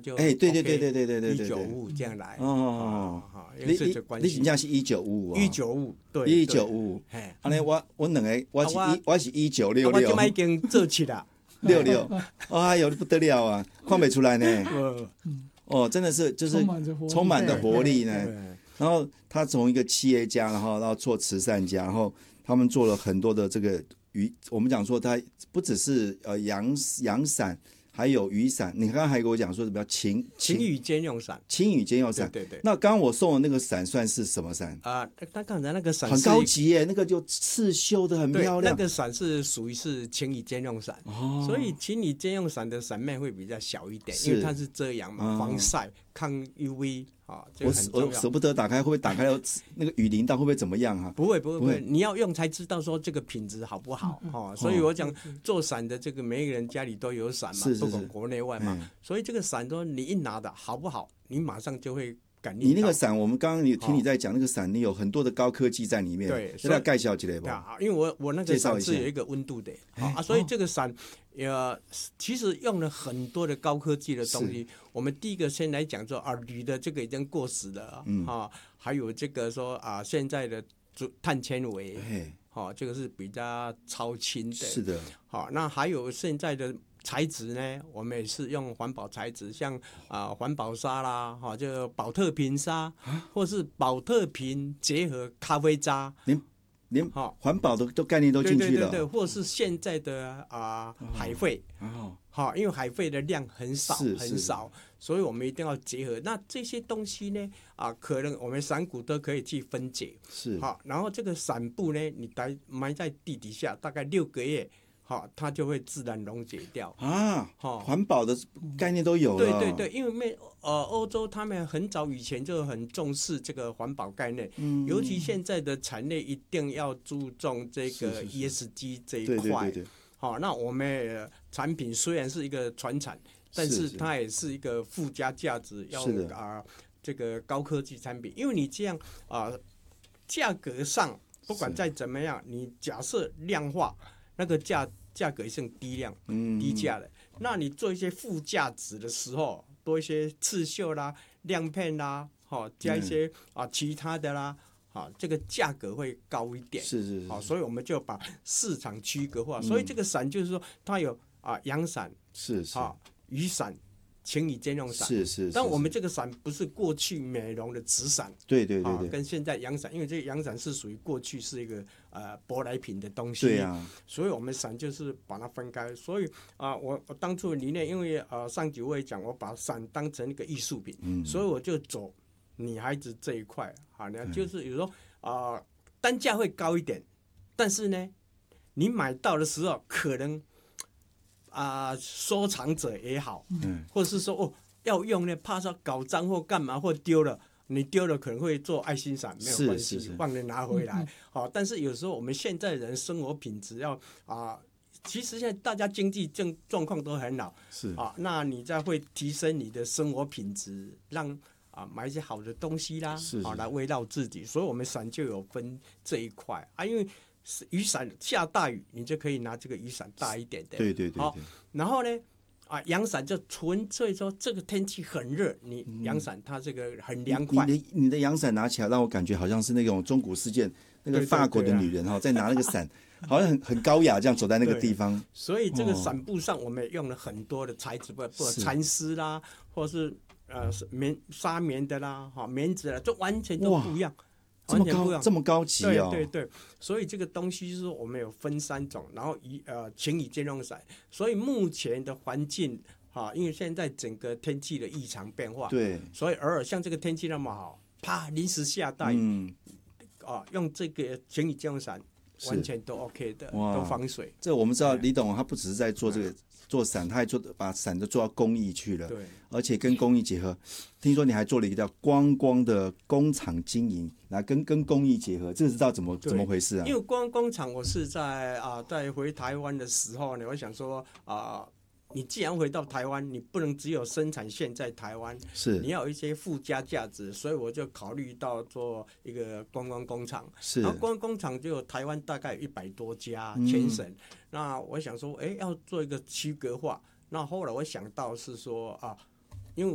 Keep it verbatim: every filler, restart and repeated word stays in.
就哎，对对对对对对对对， 一九五五这样来哦， 因为这个关系， 你真正是一九五五， 一九五对， 一九五五，安尼我我两个我是一我是一九六六， 我今麦已经做起了六六，哎呦不得了啊，看不出来呢，哦，真的是就是充满着活力呢。然后他从一个企业家，然后然后做慈善家，然后他们做了很多的这个雨，我们讲说他不只是呃阳阳伞。还有雨伞，你刚刚还跟我讲说什么晴晴雨兼用伞， 晴雨兼用伞， 对对对。 那刚刚我送的那个伞算是什么伞啊？那刚才那个伞很高级耶，那个就刺绣的很漂亮。 那个伞是属于是晴雨兼用伞，哦，所以晴雨兼用伞的伞面会比较小一点，因为它是遮阳嘛，防晒、抗 U V 啊，这个很重要。 我舍不得打开，会不会打开了那个雨淋到会不会怎么样啊？ 不会不会不会，你要用才知道说这个品质好不好哦。所以我讲做伞的这个每一个人家里都有伞嘛，不管国内外嘛，所以这个伞说你一拿的好不好，你马上就会。 你那个伞，我们刚刚有听你在讲那个伞，你有很多的高科技在里面， 对， 所以要介绍一下吧。因为我我那个伞是有一个温度的啊，所以这个伞呃，其实用了很多的高科技的东西。我们第一个先来讲说啊，铝的这个已经过时了，嗯啊，还有这个说啊，现在的碳纤维，好，这个是比较超轻的， 是的， 好，那还有现在的。材质呢，我们也是用环保材质，像啊环保纱啦，哈，就保特瓶纱，或是保特瓶结合咖啡渣， 连连好环保的都概念都进去了， 对对对对，或是现在的啊、呃、海废，哦，好，因为海废的量很少很少，所以我们一定要结合。那这些东西呢，啊，可能我们伞骨都可以去分解， 是好，然后这个伞布呢，你埋埋在地底下，大概六个月。好，它就会自然溶解掉啊！好，环保的概念都有了。 对对对，因为美呃欧洲他们很早以前就很重视这个环保概念，嗯，尤其现在的产业一定要注重这个 E S G 这一块。对对对。好，那我们产品虽然是一个传产，但是它也是一个附加价值，要啊、呃、这个高科技产品，因为你这样啊、呃、价格上不管再怎么样，你假设量化。那个价价格是低量、嗯、低价的，那你做一些附加值的时候，多一些刺绣啦、亮片啦，好加一些、嗯、啊其他的啦，好这个价格会高一点。 是是是。 好，所以我们就把市场区隔化。嗯、所以这个伞就是说，它有啊阳伞， 是是， 啊雨伞。晴雨兼用伞是 是, 是， 但我们这个伞不是过去美容的纸伞， 对对对对、啊， 跟现在阳伞，因为这个阳伞是属于过去是一个呃舶来品的东西， 对啊， 所以我们伞就是把它分开。所以啊、呃，我我当初的理念，因为呃上集我也讲，我把伞当成一个艺术品，嗯，所以我就走女孩子这一块，好，呢就是有时候啊、呃、单价会高一点，但是呢，你买到的时候可能。啊、呃，收藏者也好，嗯，或者是说哦要用呢，怕说搞脏或干嘛或丢了，你丢了可能会做爱心伞，没有关系，忘了拿回来。好、嗯，但是有时候我们现在人生活品质要啊、呃，其实现在大家经济状状况都很好， 是啊，那你再会提升你的生活品质，让啊买一些好的东西啦，是是啊来围绕自己，所以我们伞就有分这一块啊，因为。雨伞下大雨，你就可以拿这个雨伞大一点的。 对对对对。 好，然后呢，啊，阳伞就纯粹说这个天气很热，你阳伞它这个很凉快。 你的你的阳伞拿起来，让我感觉好像是那种中古世界那个法国的女人哈，在拿那个伞，好像很很高雅这样走在那个地方。 所以这个伞布上我们也用了很多的材质，不不蚕丝啦，或是呃棉纱棉的啦，哈棉质啦，这完全都不一样。 这么高这么高级哦！ 对对对，所以这个东西就是我们有分三种，然后以呃晴雨兼用伞。所以目前的环境哈、啊，因为现在整个天气的异常变化， 对， 所以偶尔像这个天气那么好，啪临时下大雨，嗯、啊，用这个晴雨兼用伞完全都 OK 的，都防水。 这我们知道李董他不只是在做这个。做伞，他还做把伞都做到工艺去了， 对， 而且跟工艺结合。听说你还做了一个叫观光的工厂经营，来跟跟工艺结合，这个知道怎么怎么回事啊？ 因为观光工厂，我是在啊、呃，在回台湾的时候呢，我想说啊。呃你既然回到台湾，你不能只有生产线在台湾， 是你要有一些附加价值，所以我就考虑到做一个观光工厂。 是， 然后观光工厂就有台湾大概有一百多家，全省、嗯。那我想说，哎，要做一个区隔化。那后来我想到是说啊，